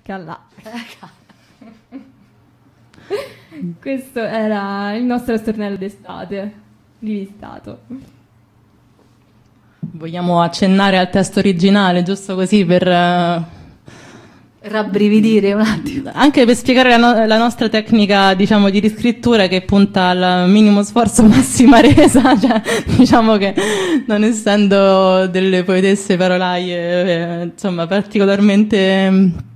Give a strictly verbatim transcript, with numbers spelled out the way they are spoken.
Callà. Questo era il nostro stornello d'estate, rivistato. Vogliamo accennare al testo originale, giusto così per... Uh... rabbrividire un attimo, anche per spiegare la, no- la nostra tecnica, diciamo, di riscrittura, che punta al minimo sforzo, massima resa. Cioè, diciamo che non essendo delle poetesse parolaie, eh, insomma, particolarmente